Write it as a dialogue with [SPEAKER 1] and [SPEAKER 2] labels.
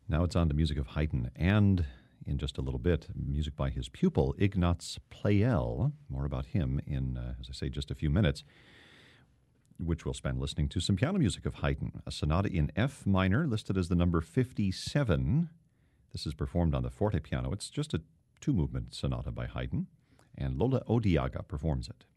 [SPEAKER 1] Now it's on to music of Haydn, and in just a little bit, music by his pupil, Ignaz Pleyel. More about him in, as I say, just a few minutes, which we'll spend listening to some piano music of Haydn, a sonata in F minor, listed as the number 57. This is performed on the forte piano. It's just a two-movement sonata by Haydn, and Lola Odiaga performs it.